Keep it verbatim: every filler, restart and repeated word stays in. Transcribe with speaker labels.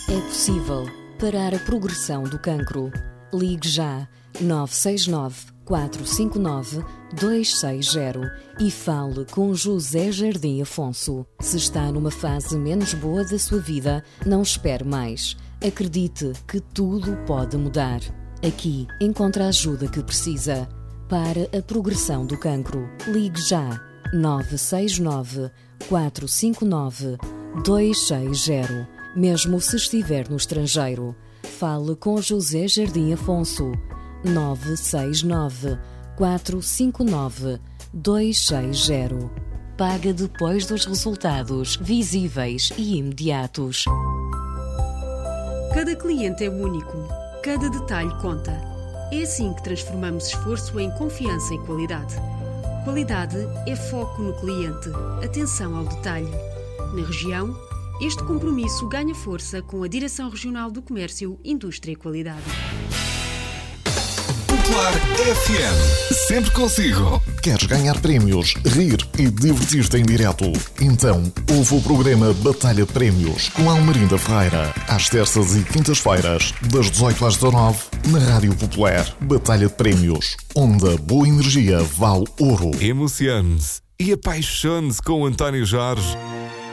Speaker 1: É possível parar a progressão do cancro. Ligue já nove seis nove, quatro cinco nove, dois seis zero e fale com José Jardim Afonso. Se está numa fase menos boa da sua vida, não espere mais. Acredite que tudo pode mudar. Aqui encontra a ajuda que precisa. Para a progressão do cancro, ligue já nove seis nove, quatro cinco nove, dois seis zero. Mesmo se estiver no estrangeiro, fale com José Jardim Afonso. nove seis nove, quatro cinco nove, dois seis zero. Paga depois dos resultados visíveis e imediatos.
Speaker 2: Cada cliente é único. Cada detalhe conta. É assim que transformamos esforço em confiança e qualidade. Qualidade é foco no cliente, atenção ao detalhe. Na região, este compromisso ganha força com a Direção Regional do Comércio, Indústria e Qualidade.
Speaker 3: Popular F M. Sempre consigo.
Speaker 4: Queres ganhar prémios, rir e divertir-te em direto? Então, ouve o programa Batalha de Prémios com Almerinda Ferreira, às terças e quintas-feiras, das dezoito às dezanove, na Rádio Popular. Batalha de Prémios, onde a boa energia vale ouro.
Speaker 3: Emocione-se e apaixone-se com o António Jorge.